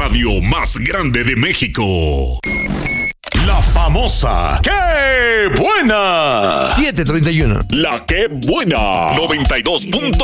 radio más grande de México. La famosa ¡Qué buena! 7:31. La Qué Buena 92.